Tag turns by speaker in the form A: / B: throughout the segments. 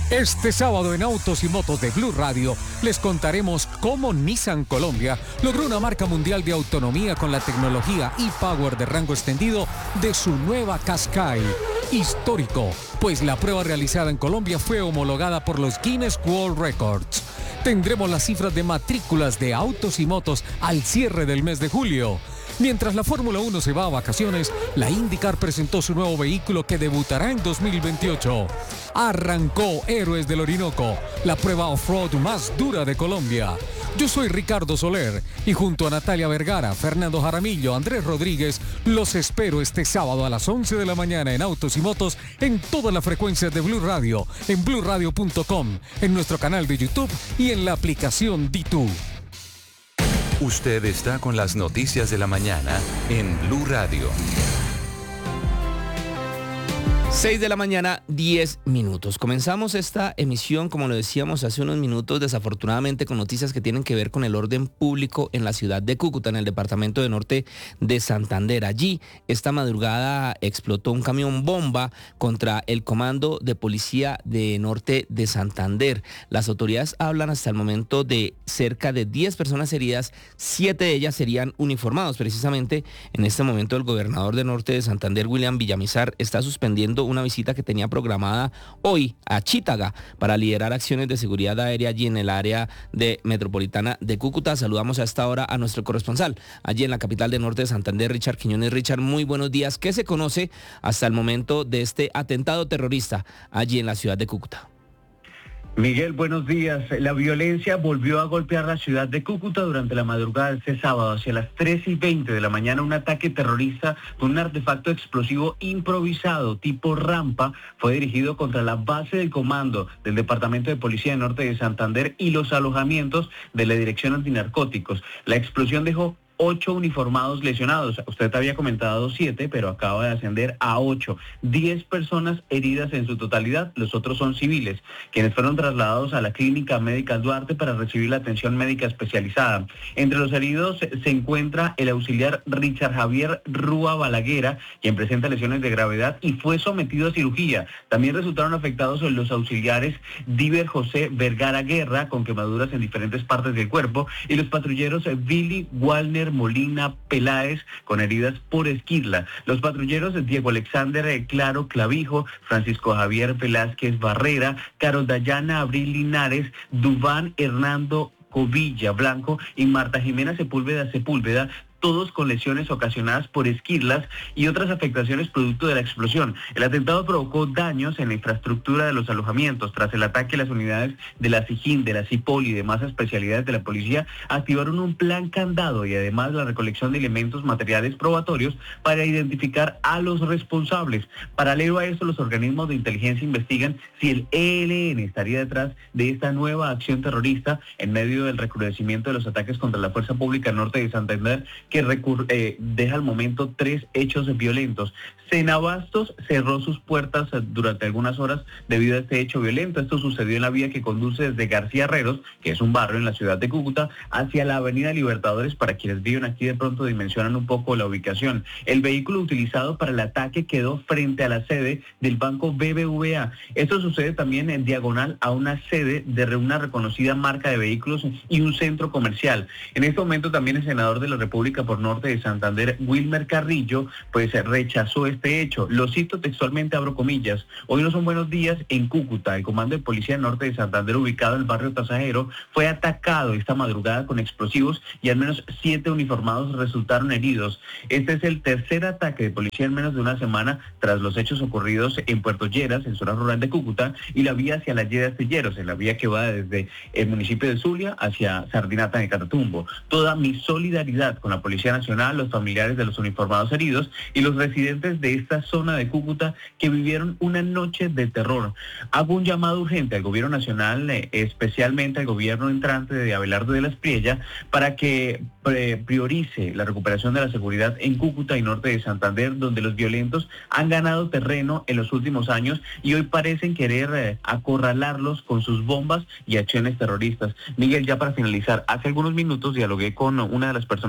A: Este sábado en Autos y Motos de Blue Radio les contaremos cómo Nissan Colombia logró una marca mundial de autonomía con la tecnología e-Power de rango extendido de su nueva Qashqai. Histórico, pues la prueba realizada en Colombia fue homologada por los Guinness World Records. Tendremos las cifras de matrículas de autos y motos al cierre del mes de julio. Mientras la Fórmula 1 se va a vacaciones, la IndyCar presentó su nuevo vehículo que debutará en 2028. Arrancó Héroes del Orinoco, la prueba off-road más dura de Colombia. Yo soy Ricardo Soler y junto a Natalia Vergara, Fernando Jaramillo, Andrés Rodríguez, los espero este sábado a las 11 de la mañana en Autos y Motos en todas las frecuencias de Blue Radio, en blueradio.com, en nuestro canal de YouTube y en la aplicación DITU.
B: Usted está con las noticias de la mañana en Blue Radio.
C: 6 de la mañana, 10 minutos. Comenzamos esta emisión, como lo decíamos hace unos minutos, desafortunadamente con noticias que tienen que ver con el orden público en la ciudad de Cúcuta, en el departamento de Norte de Santander. Allí, esta madrugada explotó un camión bomba contra el comando de policía de Norte de Santander. Las autoridades hablan hasta el momento de cerca de 10 personas heridas, 7 de ellas serían uniformados. Precisamente en este momento el gobernador de Norte de Santander, William Villamizar, está suspendiendo una visita que tenía programada hoy a Chitaga para liderar acciones de seguridad aérea allí en el área de metropolitana de Cúcuta. Saludamos a esta hora a nuestro corresponsal allí en la capital de Norte de Santander, Richard Quiñones. Richard, muy buenos días. ¿Qué se conoce hasta el momento de este atentado terrorista allí en la ciudad de Cúcuta?
D: Miguel, buenos días. La violencia volvió a golpear la ciudad de Cúcuta durante la madrugada de este sábado. Hacia las 3:20 de la mañana, un ataque terrorista con un artefacto explosivo improvisado tipo rampa fue dirigido contra la base del comando del Departamento de Policía de Norte de Santander y los alojamientos de la Dirección Antinarcóticos. La explosión dejó 8 uniformados lesionados. Usted había comentado 7, pero acaba de ascender a 8. 10 personas heridas en su totalidad, los otros son civiles, quienes fueron trasladados a la Clínica Médica Duarte para recibir la atención médica especializada. Entre los heridos se encuentra el auxiliar Richard Javier Rúa Balaguera, quien presenta lesiones de gravedad y fue sometido a cirugía. También resultaron afectados los auxiliares Diver José Vergara Guerra, con quemaduras en diferentes partes del cuerpo, y los patrulleros Billy Walner Molina Peláez, con heridas por esquirla. Los patrulleros Diego Alexander Claro Clavijo, Francisco Javier Velázquez Barrera, Carol Dayana Abril Linares, Duván Hernando Covilla Blanco y Marta Jimena Sepúlveda, todos con lesiones ocasionadas por esquirlas y otras afectaciones producto de la explosión. El atentado provocó daños en la infraestructura de los alojamientos. Tras el ataque, las unidades de la SIJIN, de la CIPOL y demás especialidades de la policía activaron un plan candado y además la recolección de elementos materiales probatorios para identificar a los responsables. Paralelo a esto, los organismos de inteligencia investigan si el ELN estaría detrás de esta nueva acción terrorista en medio del recrudecimiento de los ataques contra la fuerza pública norte de Santander, que deja al momento 3 hechos violentos. Senabastos cerró sus puertas durante algunas horas debido a este hecho violento. Esto sucedió en la vía que conduce desde García Herreros, que es un barrio en la ciudad de Cúcuta, hacia la avenida Libertadores. Para quienes viven aquí de pronto dimensionan un poco la ubicación. El vehículo utilizado para el ataque quedó frente a la sede del banco BBVA. Esto sucede también en diagonal a una sede de una reconocida marca de vehículos y un centro comercial. En este momento también el senador de la República por Norte de Santander, Wilmer Carrillo, pues rechazó este hecho. Lo cito textualmente, abro comillas: hoy no son buenos días en Cúcuta. El comando de policía Norte de Santander, ubicado en el barrio Tasajero, fue atacado esta madrugada con explosivos y al menos 7 uniformados resultaron heridos. Este es el tercer ataque de policía en menos de una semana tras los hechos ocurridos en Puerto Lleras, en zona rural de Cúcuta, y la vía hacia la Llera Astilleros, en la vía que va desde el municipio de Zulia hacia Sardinata de Catatumbo. Toda mi solidaridad con la Policía Nacional, los familiares de los uniformados heridos y los residentes de esta zona de Cúcuta que vivieron una noche de terror. Hago un llamado urgente al gobierno nacional, especialmente al gobierno entrante de Abelardo de la Espriella, para que priorice la recuperación de la seguridad en Cúcuta y Norte de Santander, donde los violentos han ganado terreno en los últimos años y hoy parecen querer acorralarlos con sus bombas y acciones terroristas. Miguel, ya para finalizar, hace algunos minutos dialogué con una de las personas que estaba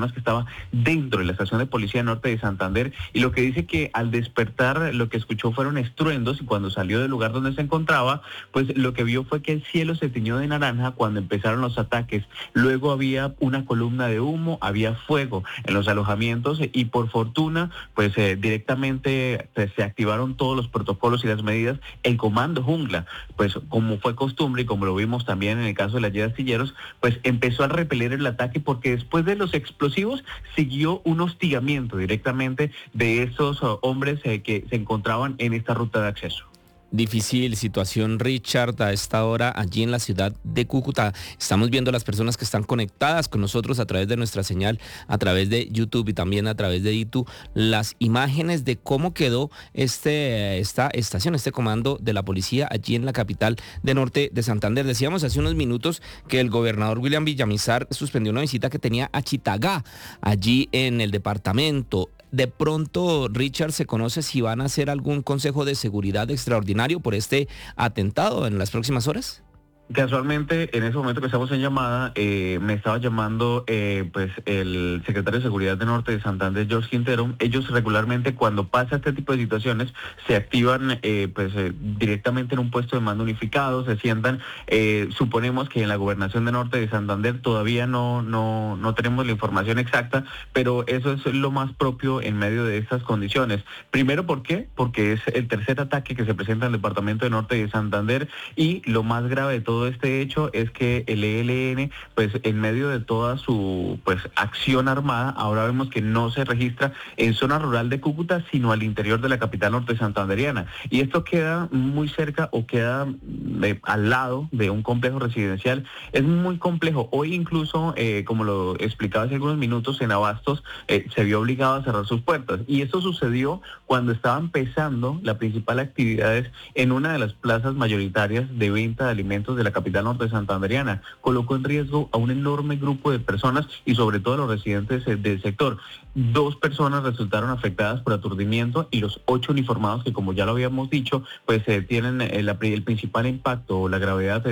D: dentro de la estación de policía norte de Santander, y lo que dice que al despertar lo que escuchó fueron estruendos, y cuando salió del lugar donde se encontraba, pues lo que vio fue que el cielo se tiñó de naranja cuando empezaron los ataques. Luego había una columna de humo, había fuego en los alojamientos, y por fortuna pues directamente se activaron todos los protocolos y las medidas. El comando Jungla, pues como fue costumbre y como lo vimos también en el caso de la Ye de Astilleros, pues empezó a repeler el ataque, porque después de los explosivos siguió un hostigamiento directamente de esos hombres que se encontraban en esta ruta de acceso.
C: Difícil situación, Richard, a esta hora allí en la ciudad de Cúcuta. Estamos viendo a las personas que están conectadas con nosotros a través de nuestra señal, a través de YouTube y también a través de YouTube, las imágenes de cómo quedó esta estación, este comando de la policía allí en la capital de norte de Santander. Decíamos hace unos minutos que el gobernador William Villamizar suspendió una visita que tenía a Chitagá, allí en el departamento. De pronto, Richard, ¿se conoce si van a hacer algún consejo de seguridad extraordinario por este atentado en las próximas horas?
D: Casualmente, en ese momento que estamos en llamada, me estaba llamando pues el secretario de Seguridad de Norte de Santander, George Quintero. Ellos regularmente, cuando pasa este tipo de situaciones, se activan directamente en un puesto de mando unificado, se sientan. Suponemos que en la gobernación de Norte de Santander todavía no tenemos la información exacta, pero eso es lo más propio en medio de estas condiciones. Primero, ¿por qué? Porque es el tercer ataque que se presenta en el departamento de Norte de Santander, y lo más grave de todo este hecho es que el ELN, pues en medio de toda su acción armada, ahora vemos que no se registra en zona rural de Cúcuta, sino al interior de la capital norte santanderiana. Y esto queda muy cerca, o queda al lado de un complejo residencial. Es muy complejo. Hoy incluso, como lo explicaba hace algunos minutos, en Abastos se vio obligado a cerrar sus puertas. Y esto sucedió cuando estaba empezando la principal actividad en una de las plazas mayoritarias de venta de alimentos de la capital norte santanderiana. Colocó en riesgo a un enorme grupo de personas y sobre todo a los residentes del sector. 2 personas resultaron afectadas por aturdimiento, y los 8 uniformados que, como ya lo habíamos dicho, pues tienen el principal impacto o la gravedad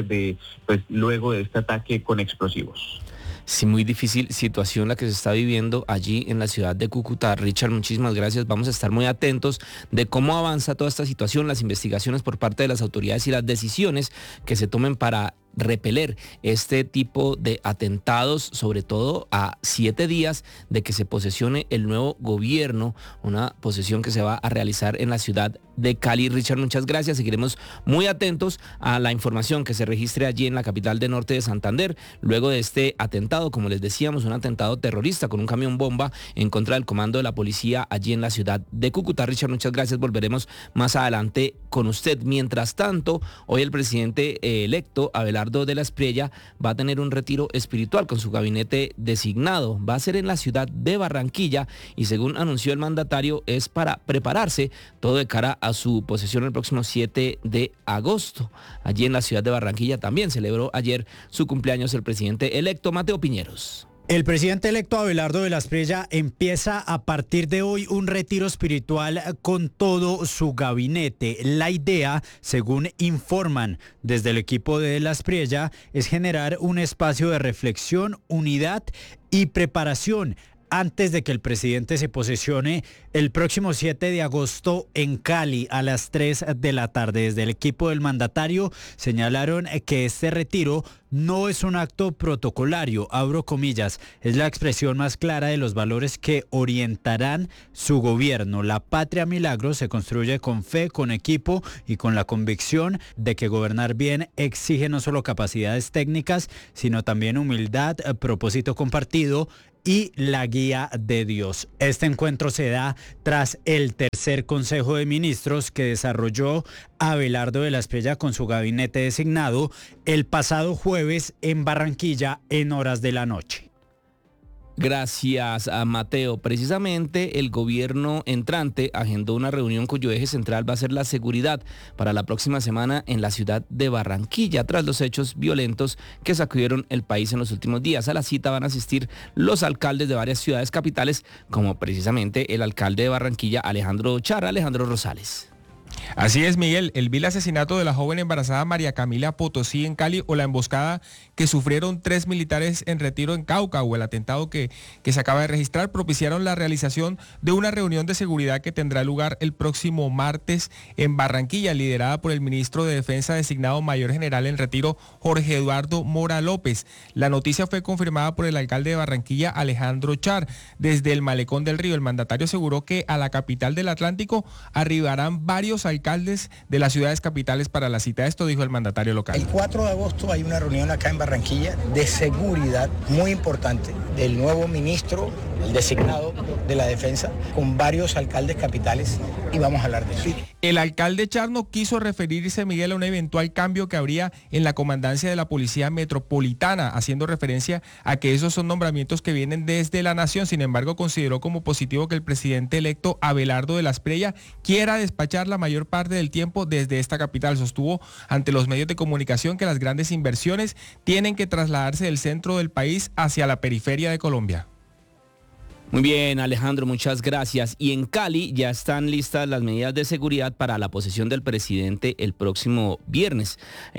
D: luego de este ataque con explosivos.
C: Sí, muy difícil situación la que se está viviendo allí en la ciudad de Cúcuta. Richard, muchísimas gracias. Vamos a estar muy atentos de cómo avanza toda esta situación, las investigaciones por parte de las autoridades y las decisiones que se tomen para repeler este tipo de atentados, sobre todo a 7 días de que se posesione el nuevo gobierno, una posesión que se va a realizar en la ciudad de Cali. Richard, muchas gracias. Seguiremos muy atentos a la información que se registre allí en la capital de norte de Santander, luego de este atentado, como les decíamos, un atentado terrorista con un camión bomba en contra del comando de la policía allí en la ciudad de Cúcuta. Richard, muchas gracias. Volveremos más adelante con usted. Mientras tanto, hoy el presidente electo, Abelardo de la Espriella, va a tener un retiro espiritual con su gabinete designado. Va a ser en la ciudad de Barranquilla, y según anunció el mandatario, es para prepararse todo de cara a su posesión el próximo 7 de agosto. Allí en la ciudad de Barranquilla también celebró ayer su cumpleaños el presidente electo, Mateo Piñeros.
E: El presidente electo Abelardo de la Espriella empieza a partir de hoy un retiro espiritual con todo su gabinete. La idea, según informan desde el equipo de la Espriella, es generar un espacio de reflexión, unidad y preparación antes de que el presidente se posesione el próximo 7 de agosto en Cali a las 3 de la tarde. Desde el equipo del mandatario señalaron que este retiro no es un acto protocolario, abro comillas, es la expresión más clara de los valores que orientarán su gobierno. La patria milagro se construye con fe, con equipo y con la convicción de que gobernar bien exige no solo capacidades técnicas, sino también humildad, propósito compartido y la guía de Dios. Este encuentro se da tras el tercer Consejo de Ministros que desarrolló Abelardo de la Espriella con su gabinete designado el pasado jueves en Barranquilla en horas de la noche.
C: Gracias a Mateo. Precisamente el gobierno entrante agendó una reunión cuyo eje central va a ser la seguridad para la próxima semana en la ciudad de Barranquilla, tras los hechos violentos que sacudieron el país en los últimos días. A la cita van a asistir los alcaldes de varias ciudades capitales, como precisamente el alcalde de Barranquilla, Alejandro Char. Alejandro Rosales.
F: Así es, Miguel, el vil asesinato de la joven embarazada María Camila Potosí en Cali o la emboscada que sufrieron 3 militares en Retiro en Cauca o el atentado que se acaba de registrar propiciaron la realización de una reunión de seguridad que tendrá lugar el próximo martes en Barranquilla, liderada por el ministro de Defensa designado Mayor General en Retiro, Jorge Eduardo Mora López. La noticia fue confirmada por el alcalde de Barranquilla, Alejandro Char. Desde el Malecón del Río, el mandatario aseguró que a la capital del Atlántico arribarán varios alcaldes de las ciudades capitales para la cita. Esto dijo el mandatario local.
G: El 4 de agosto hay una reunión acá en Barranquilla de seguridad muy importante del nuevo ministro, el designado de la Defensa, con varios alcaldes capitales y vamos a hablar de eso.
F: El alcalde Char no quiso referirse, Miguel, a un eventual cambio que habría en la comandancia de la Policía Metropolitana, haciendo referencia a que esos son nombramientos que vienen desde la nación. Sin embargo, consideró como positivo que el presidente electo Abelardo de la Espriella quiera despachar la mayor parte del tiempo desde esta capital. Sostuvo ante los medios de comunicación que las grandes inversiones tienen que trasladarse del centro del país hacia la periferia de Colombia.
C: Muy bien, Alejandro, muchas gracias. Y en Cali ya están listas las medidas de seguridad para la posesión del presidente el próximo viernes.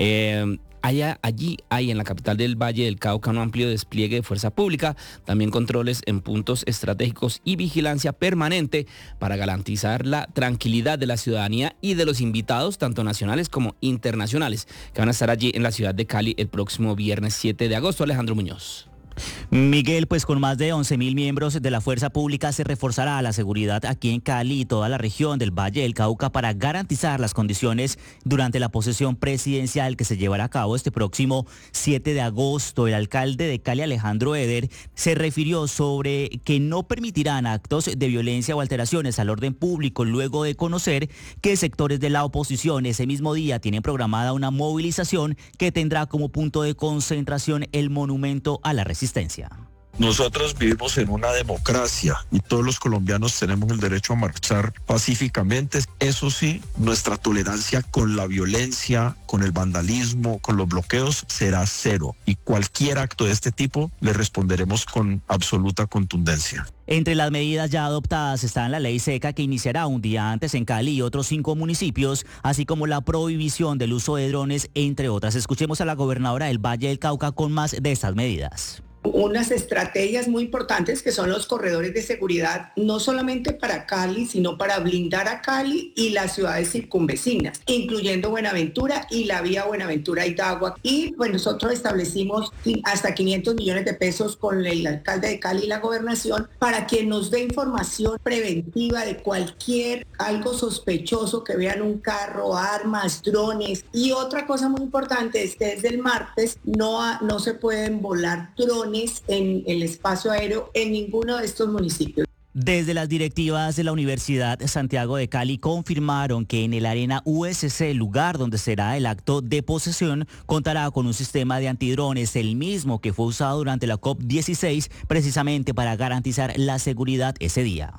C: Allí hay en la capital del Valle del Cauca un amplio despliegue de fuerza pública, también controles en puntos estratégicos y vigilancia permanente para garantizar la tranquilidad de la ciudadanía y de los invitados, tanto nacionales como internacionales, que van a estar allí en la ciudad de Cali el próximo viernes 7 de agosto. Alejandro Muñoz.
H: Miguel, pues con más de 11.000 miembros de la fuerza pública se reforzará la seguridad aquí en Cali y toda la región del Valle del Cauca para garantizar las condiciones durante la posesión presidencial que se llevará a cabo este próximo 7 de agosto. El alcalde de Cali, Alejandro Eder, se refirió sobre que no permitirán actos de violencia o alteraciones al orden público luego de conocer que sectores de la oposición ese mismo día tienen programada una movilización que tendrá como punto de concentración el monumento a la resistencia.
I: Nosotros vivimos en una democracia y todos los colombianos tenemos el derecho a marchar pacíficamente. Eso sí, nuestra tolerancia con la violencia, con el vandalismo, con los bloqueos será cero y cualquier acto de este tipo le responderemos con absoluta contundencia.
H: Entre las medidas ya adoptadas están la ley seca que iniciará un día antes en Cali y otros 5 municipios, así como la prohibición del uso de drones, entre otras. Escuchemos a la gobernadora del Valle del Cauca con más de estas medidas.
J: Unas estrategias muy importantes que son los corredores de seguridad, no solamente para Cali, sino para blindar a Cali y las ciudades circunvecinas, incluyendo Buenaventura y la vía Buenaventura-Itagua. Y pues nosotros establecimos hasta 500 millones de pesos con el alcalde de Cali y la gobernación para que nos dé información preventiva de cualquier algo sospechoso que vean un carro, armas, drones. Y otra cosa muy importante es que desde el martes no se pueden volar drones en el espacio aéreo en ninguno de estos municipios.
H: Desde las directivas de la Universidad Santiago de Cali confirmaron que en el Arena USC, lugar donde será el acto de posesión, contará con un sistema de antidrones, el mismo que fue usado durante la COP16, precisamente para garantizar la seguridad ese día.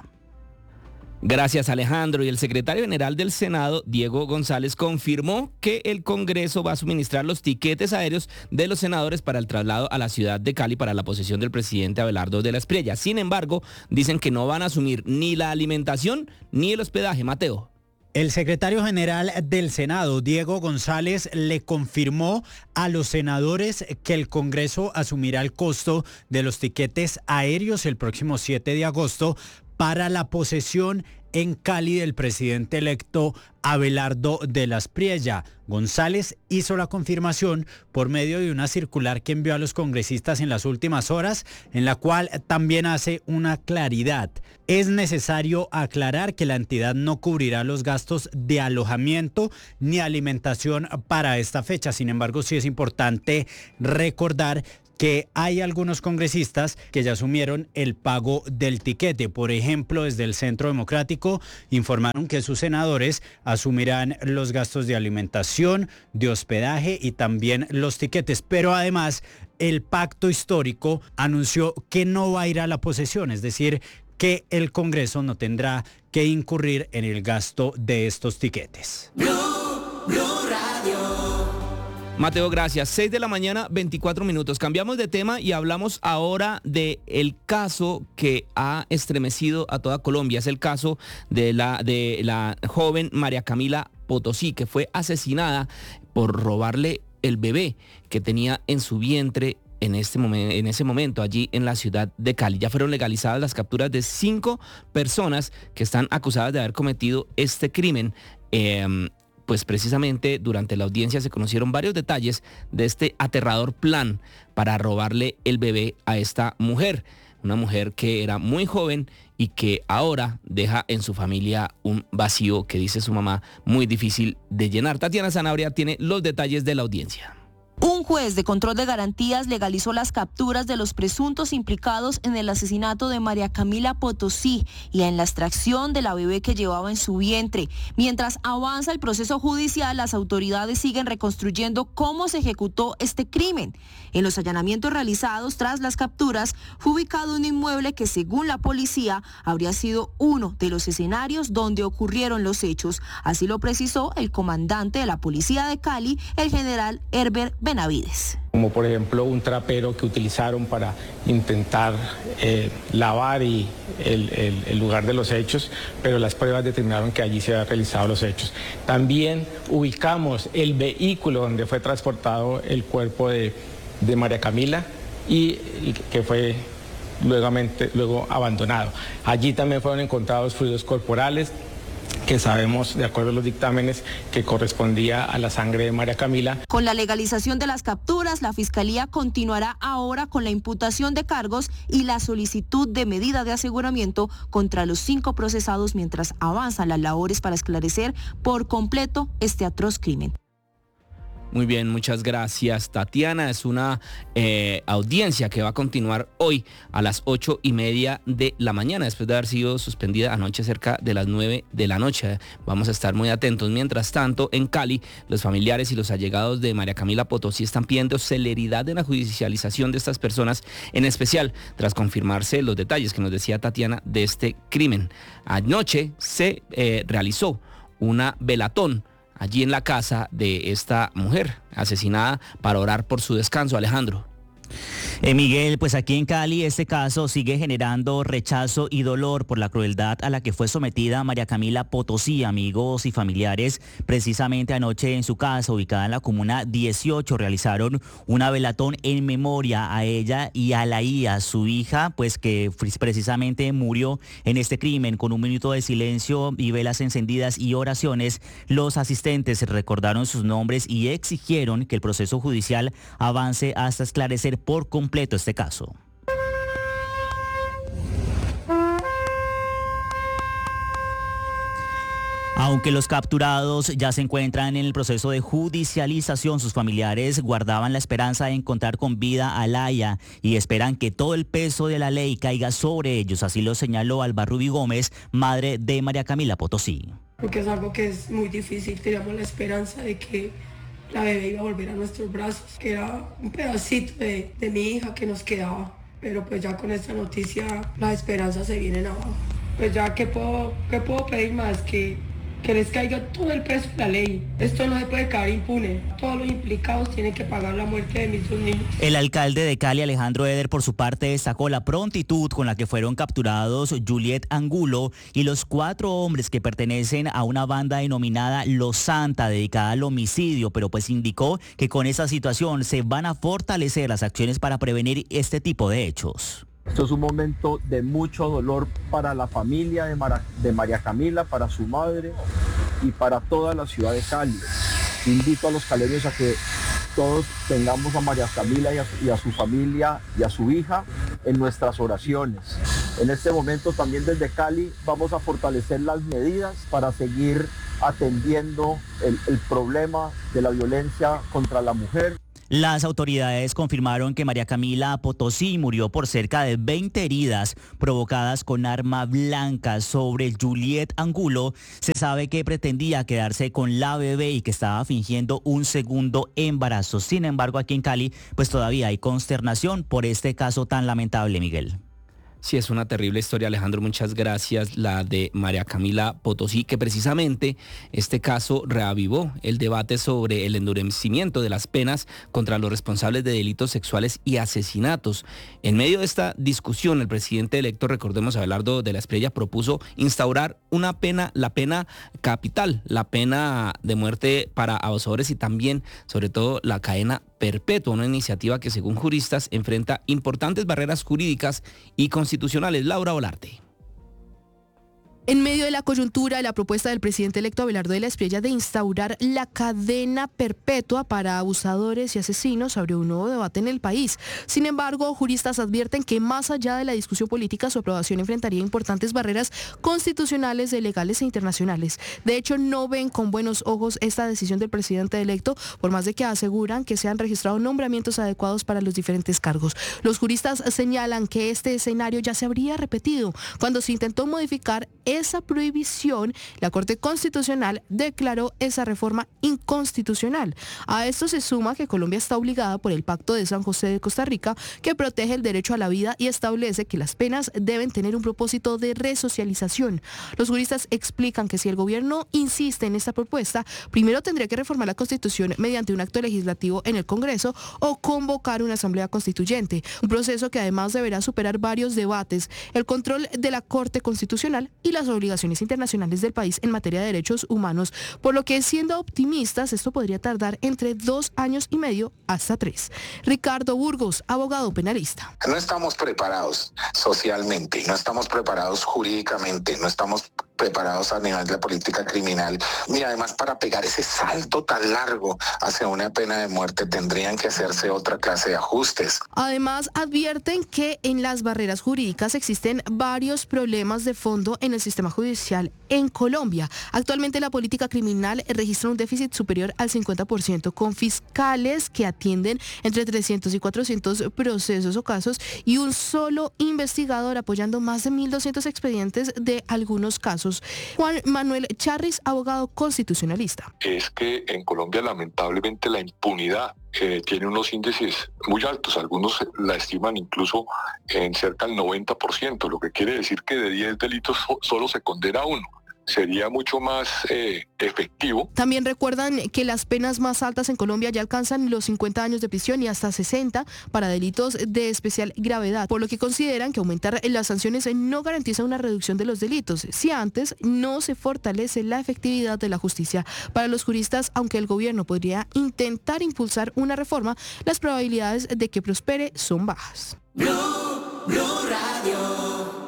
C: Gracias, Alejandro. Y el secretario general del Senado, Diego González, confirmó que el Congreso va a suministrar los tiquetes aéreos de los senadores para el traslado a la ciudad de Cali para la posesión del presidente Abelardo de la Espriella. Sin embargo, dicen que no van a asumir ni la alimentación ni el hospedaje. Mateo.
E: El secretario general del Senado, Diego González, le confirmó a los senadores que el Congreso asumirá el costo de los tiquetes aéreos el próximo 7 de agosto para la posesión en Cali del presidente electo Abelardo de la Espriella. González hizo la confirmación por medio de una circular que envió a los congresistas en las últimas horas, en la cual también hace una claridad. Es necesario aclarar que la entidad no cubrirá los gastos de alojamiento ni alimentación para esta fecha. Sin embargo, sí es importante recordar que hay algunos congresistas que ya asumieron el pago del tiquete. Por ejemplo, desde el Centro Democrático informaron que sus senadores asumirán los gastos de alimentación, de hospedaje y también los tiquetes. Pero además, el Pacto Histórico anunció que no va a ir a la posesión, es decir, que el Congreso no tendrá que incurrir en el gasto de estos tiquetes.
C: Mateo, gracias. 6 de la mañana, 24 minutos. Cambiamos de tema y hablamos ahora de el caso que ha estremecido a toda Colombia. Es el caso de la joven María Camila Potosí, que fue asesinada por robarle el bebé que tenía en su vientre en ese momento allí en la ciudad de Cali. Ya fueron legalizadas las capturas de 5 personas que están acusadas de haber cometido este crimen. Pues precisamente durante la audiencia se conocieron varios detalles de este aterrador plan para robarle el bebé a esta mujer. Una mujer que era muy joven y que ahora deja en su familia un vacío que, dice su mamá, muy difícil de llenar. Tatiana Sanabria tiene los detalles de la audiencia.
K: Un juez de control de garantías legalizó las capturas de los presuntos implicados en el asesinato de María Camila Potosí y en la extracción de la bebé que llevaba en su vientre. Mientras avanza el proceso judicial, las autoridades siguen reconstruyendo cómo se ejecutó este crimen. En los allanamientos realizados tras las capturas, fue ubicado un inmueble que, según la policía, habría sido uno de los escenarios donde ocurrieron los hechos. Así lo precisó el comandante de la policía de Cali, el general Herbert Benavides.
L: Como por ejemplo un trapero que utilizaron para intentar lavar el lugar de los hechos, pero las pruebas determinaron que allí se habían realizado los hechos. También ubicamos el vehículo donde fue transportado el cuerpo de María Camila y que fue luego abandonado. Allí también fueron encontrados fluidos corporales que sabemos, de acuerdo a los dictámenes, que correspondía a la sangre de María Camila.
K: Con la legalización de las capturas, la Fiscalía continuará ahora con la imputación de cargos y la solicitud de medida de aseguramiento contra los 5 procesados mientras avanzan las labores para esclarecer por completo este atroz crimen.
C: Muy bien, muchas gracias, Tatiana. Es una audiencia que va a continuar hoy a las 8:30 de la mañana, después de haber sido suspendida anoche cerca de las 9 de la noche. Vamos a estar muy atentos. Mientras tanto, en Cali, los familiares y los allegados de María Camila Potosí están pidiendo celeridad en la judicialización de estas personas, en especial tras confirmarse los detalles que nos decía Tatiana de este crimen. Anoche se realizó una velatón allí en la casa de esta mujer asesinada para orar por su descanso. Alejandro.
H: Miguel, pues aquí en Cali este caso sigue generando rechazo y dolor por la crueldad a la que fue sometida María Camila Potosí. Amigos y familiares, precisamente anoche en su casa ubicada en la comuna 18 realizaron una velatón en memoria a ella y a la IA, su hija, pues que precisamente murió en este crimen. Con un minuto de silencio y velas encendidas y oraciones, los asistentes recordaron sus nombres y exigieron que el proceso judicial avance hasta esclarecer por completo este caso. Aunque los capturados ya se encuentran en el proceso de judicialización, sus familiares guardaban la esperanza de encontrar con vida a Laia y esperan que todo el peso de la ley caiga sobre ellos. Así lo señaló Alba Rubí Gómez, madre de María Camila Potosí.
M: Porque es algo que es muy difícil. Teníamos la esperanza de que la bebé iba a volver a nuestros brazos, que era un pedacito de mi hija que nos quedaba. Pero pues ya con esta noticia las esperanzas se vienen abajo. Pues ya, ¿qué puedo pedir más? Que les caiga todo el peso de la ley. Esto no se puede quedar impune. Todos los implicados tienen que pagar la muerte de mis 2 niños.
H: El alcalde de Cali, Alejandro Eder, por su parte destacó la prontitud con la que fueron capturados Juliet Angulo y los 4 hombres que pertenecen a una banda denominada Los Santa, dedicada al homicidio, pero pues indicó que con esa situación se van a fortalecer las acciones para prevenir este tipo de hechos.
I: Esto es un momento de mucho dolor para la familia de María Camila, para su madre y para toda la ciudad de Cali. Invito a los caleños a que todos tengamos a María Camila y a su familia y a su hija en nuestras oraciones. En este momento también desde Cali vamos a fortalecer las medidas para seguir atendiendo el problema de la violencia contra la mujer.
H: Las autoridades confirmaron que María Camila Potosí murió por cerca de 20 heridas provocadas con arma blanca. Sobre Juliet Angulo, se sabe que pretendía quedarse con la bebé y que estaba fingiendo un segundo embarazo. Sin embargo, aquí en Cali, pues todavía hay consternación por este caso tan lamentable, Miguel.
C: Sí, es una terrible historia, Alejandro, muchas gracias. La de María Camila Potosí, que precisamente este caso reavivó el debate sobre el endurecimiento de las penas contra los responsables de delitos sexuales y asesinatos. En medio de esta discusión, el presidente electo, recordemos, Abelardo de la Espriella, propuso instaurar la pena capital, la pena de muerte para abusadores y también, sobre todo, la cadena perpetua, una iniciativa que, según juristas, enfrenta importantes barreras jurídicas y constitucionales. Laura Olarte.
N: En medio de la coyuntura, la propuesta del presidente electo Abelardo de la Espriella de instaurar la cadena perpetua para abusadores y asesinos abrió un nuevo debate en el país. Sin embargo, juristas advierten que más allá de la discusión política, su aprobación enfrentaría importantes barreras constitucionales, legales e internacionales. De hecho, no ven con buenos ojos esta decisión del presidente electo, por más de que aseguran que se han registrado nombramientos adecuados para los diferentes cargos. Los juristas señalan que este escenario ya se habría repetido cuando se intentó modificar esa prohibición. La Corte Constitucional declaró esa reforma inconstitucional. A esto se suma que Colombia está obligada por el Pacto de San José de Costa Rica, que protege el derecho a la vida y establece que las penas deben tener un propósito de resocialización. Los juristas explican que si el gobierno insiste en esta propuesta, primero tendría que reformar la Constitución mediante un acto legislativo en el Congreso o convocar una asamblea constituyente, un proceso que además deberá superar varios debates, el control de la Corte Constitucional y las obligaciones internacionales del país en materia de derechos humanos, por lo que, siendo optimistas, esto podría tardar entre 2 años y medio hasta 3. Ricardo Burgos, abogado penalista.
O: No estamos preparados socialmente, no estamos preparados jurídicamente, no estamos preparados a nivel de política criminal, y además para pegar ese salto tan largo hacia una pena de muerte tendrían que hacerse otra clase de ajustes.
N: Además, advierten que en las barreras jurídicas existen varios problemas de fondo en el sistema judicial en Colombia. Actualmente la política criminal registra un déficit superior al 50%, con fiscales que atienden entre 300 y 400 procesos o casos y un solo investigador apoyando más de 1.200 expedientes de algunos casos. Juan Manuel Charris, abogado constitucionalista.
P: Es que en Colombia lamentablemente la impunidad tiene unos índices muy altos, algunos la estiman incluso en cerca del 90%, lo que quiere decir que de 10 delitos solo se condena uno. Sería mucho más efectivo.
N: También recuerdan que las penas más altas en Colombia ya alcanzan los 50 años de prisión y hasta 60 para delitos de especial gravedad, por lo que consideran que aumentar las sanciones no garantiza una reducción de los delitos, si antes no se fortalece la efectividad de la justicia. Para los juristas, aunque el gobierno podría intentar impulsar una reforma, las probabilidades de que prospere son bajas.
Q: Blue Radio.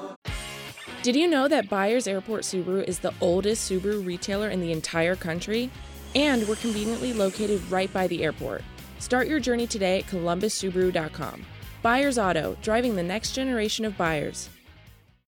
Q: Did you know that Byers Airport Subaru is the oldest Subaru retailer in the entire country? And we're conveniently located right by the airport. Start your journey today at columbussubaru.com. Byers Auto, driving the next generation of buyers.